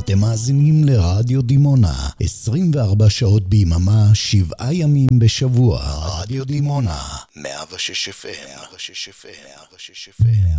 אתם מאזינים לרדיו דימונה, 24 שעות ביממה, 7 ימים בשבוע. רדיו דימונה, 106 FM.